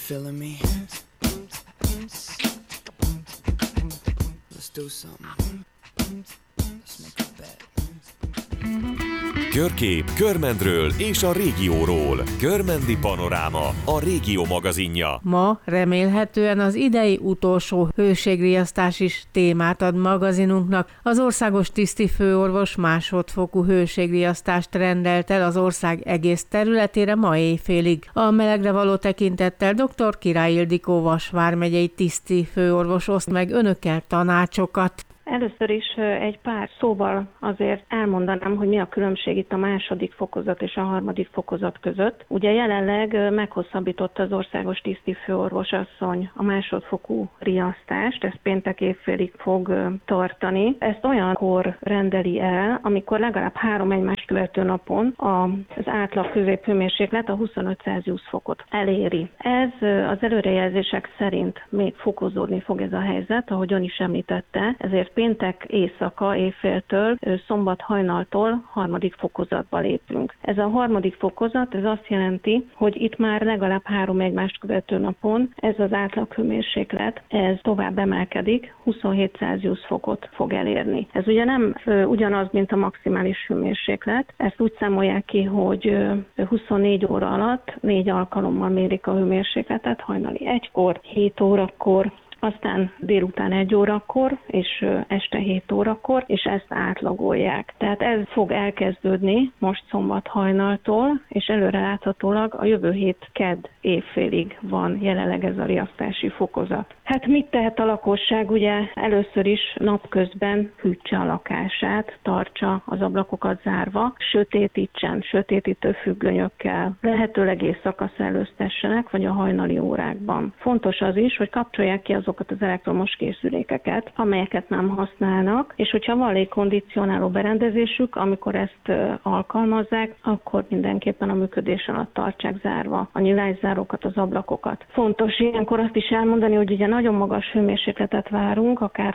feeling me? Let's do something. Let's make a bet. Körkép Körmendről és a régióról. Körmendi Panoráma, a Régió magazinja. Ma remélhetően az idei utolsó hőségriasztás is témát ad magazinunknak. Az országos tisztifőorvos másodfokú hőségriasztást rendelt el az ország egész területére ma éjfélig. A melegre való tekintettel dr. Király Ildikó Vas vármegyei tisztifőorvos oszt meg önökkel tanácsokat. Először is egy pár szóval azért elmondanám, hogy mi a különbség itt a második fokozat és a harmadik fokozat között. Ugye jelenleg meghosszabbította az országos tisztifőorvos asszony a másodfokú riasztást, ez péntek évfélig fog tartani. Ezt olyankor rendeli el, amikor legalább 3 egymást követő napon az átlag középhőmérséklet a 25 Celsius fokot eléri. Ez az előrejelzések szerint még fokozódni fog ez a helyzet, ahogy ön is említette, ezért péntek éjszaka, éjféltől, szombat hajnaltól harmadik fokozatba lépünk. Ez a harmadik fokozat, ez azt jelenti, hogy itt már legalább 3 egymást követő napon ez az átlaghőmérséklet, ez tovább emelkedik, 27 Celsius fokot fog elérni. Ez ugye nem ugyanaz, mint a maximális hőmérséklet, ezt úgy számolják ki, hogy 24 óra alatt 4 alkalommal mérik a hőmérsékletet, hajnali 1-kor, 7 órakor, aztán délután 1 órakor, és este 7 órakor, és ezt átlagolják. Tehát ez fog elkezdődni most szombat hajnaltól, és előreláthatólag a jövő hét kedd évfélig van jelenleg ez a riasztási fokozat. Hát mit tehet a lakosság? Ugye először is napközben hűtse a lakását, tartsa az ablakokat zárva, sötétítsen, sötétítő függönyökkel, lehetőleg éjszaka szellőztessenek, vagy a hajnali órákban. Fontos az is, hogy kapcsolják ki azokat az elektromos készülékeket, amelyeket nem használnak, és hogyha van légkondicionáló berendezésük, amikor ezt alkalmazzák, akkor mindenképpen a működés alatt tartsák zárva a nyilászárókat, az ablakokat. Fontos ilyenkor azt is elmondani, hogy ugye nagyon magas hőmérsékletet várunk, akár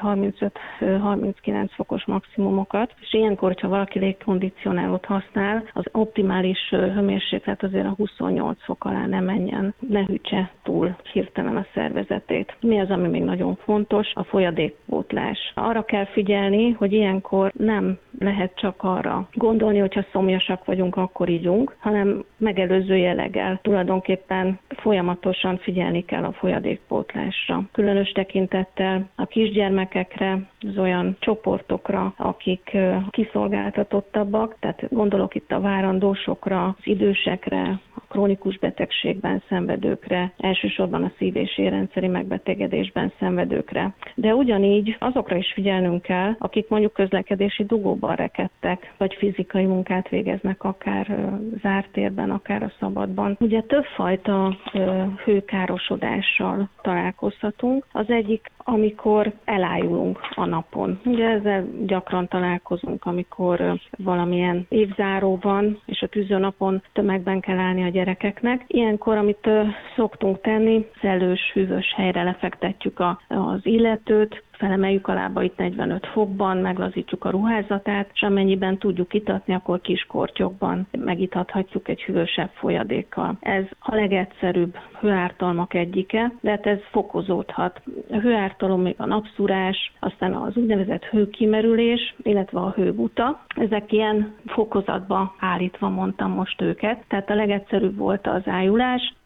35-39 fokos maximumokat, és ilyenkor, hogyha valaki légkondicionálót használ, az optimális hőmérséklet azért a 28 fok alá ne menjen, ne hűtse túl hirtelen a szervezetét. Mi az, ami még nagyon fontos? A folyadékpótlás. Arra kell figyelni, hogy ilyenkor nem lehet csak arra gondolni, hogyha szomjasak vagyunk, akkor ígyunk, hanem megelőző jelleggel. Tulajdonképpen folyamatosan figyelni kell a folyadékpótlásra. Különös tekintettel a kisgyermekekre, az olyan csoportokra, akik kiszolgáltatottabbak, tehát gondolok itt a várandósokra, az idősekre, a krónikus betegségben szenvedőkre, elsősorban a szív- és érrendszeri megbetegedésben szenvedőkre. De ugyanígy azokra is figyelnünk kell, akik mondjuk közlekedési dugóban rekedtek, vagy fizikai munkát végeznek, akár zárt térben, akár a szabadban. Ugye többfajta hőkárosodással találkozhatunk. Az egyik, amikor elájulunk a napon. Ugye ezzel gyakran találkozunk, amikor valamilyen évzáró van, és a tűzőnapon tömegben kell állni a gyerekeknek. Ilyenkor, amit szoktunk tenni, szellős, hűvös helyre lefektetjük az illetőt, felemeljük a lábait 45 fokban, meglazítjuk a ruházatát, és amennyiben tudjuk itatni, akkor kis kortyokban megitathatjuk egy hűvösebb folyadékkal. Ez a legegyszerűbb hőártalmak egyike, de hát ez fokozódhat. A hőártalom még a napszúrás, aztán az úgynevezett hőkimerülés, illetve a hőbuta. Ezek ilyen fokozatba állítva mondtam most őket. Tehát a legegyszerűbb volt az ájulás,